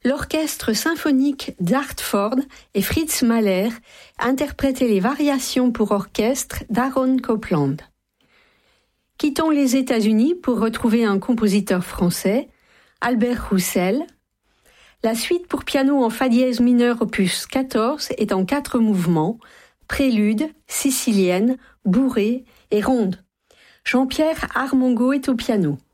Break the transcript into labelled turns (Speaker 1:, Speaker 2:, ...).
Speaker 1: l'orchestre symphonique d'Hartford et Fritz Mahler interprétaient les variations pour orchestre d'Aaron Copland. Quittons les États-Unis pour retrouver un compositeur français, Albert Roussel. La suite pour piano en fa dièse mineur opus 14 est en 4 mouvements, prélude, sicilienne, bourrée et ronde. Jean-Pierre Armongo est au piano.